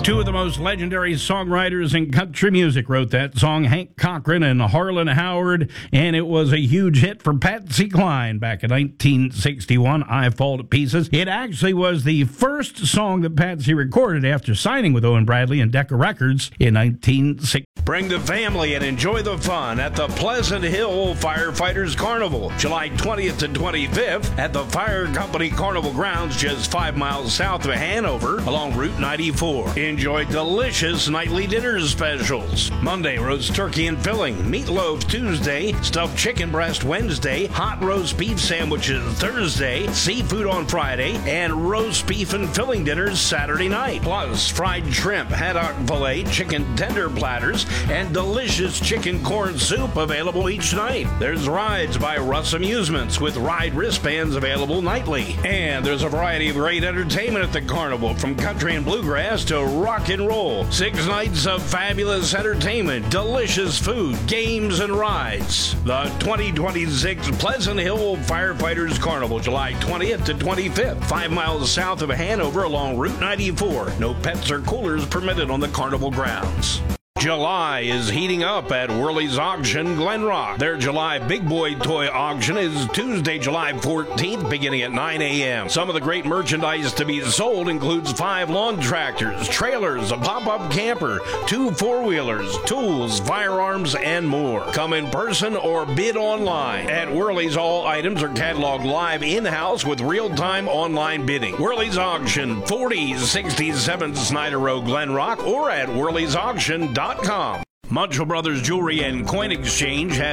Two of the most legendary songwriters in country music wrote that song, Hank Cochran and Harlan Howard, and it was a huge hit for Patsy Cline back in 1961, I Fall to Pieces. It actually was the first song that Patsy recorded after signing with Owen Bradley and Decca Records in 1960. Bring the family and enjoy the fun at the Pleasant Hill Firefighters Carnival, July 20th to 25th at the Fire Company Carnival Grounds just 5 miles south of Hanover along Route 94. Enjoy delicious nightly dinner specials. Monday, roast turkey and filling. Meatloaf Tuesday. Stuffed chicken breast Wednesday. Hot roast beef sandwiches Thursday. Seafood on Friday. And roast beef and filling dinners Saturday night. Plus, fried shrimp, haddock fillet, chicken tender platters, and delicious chicken corn soup available each night. There's rides by Russ Amusements with ride wristbands available nightly. And there's a variety of great entertainment at the carnival, from country and bluegrass to rock and roll. 6 nights of fabulous entertainment, delicious food, games, and rides. The 2026 Pleasant Hill Firefighters Carnival, July 20th to 25th, 5 miles south of Hanover along Route 94. No pets or coolers permitted on the carnival grounds. July is heating up at Worley's Auction, Glen Rock. Their July Big Boy Toy Auction is Tuesday, July 14th, beginning at 9 a.m. Some of the great merchandise to be sold includes 5 lawn tractors, trailers, a pop-up camper, 2 4-wheelers, tools, firearms, and more. Come in person or bid online. At Worley's, all items are cataloged live in-house with real-time online bidding. Worley's Auction, 4067 Snyder Road, Glen Rock, or at worleysauction.com. Munchell Brothers Jewelry and Coin Exchange has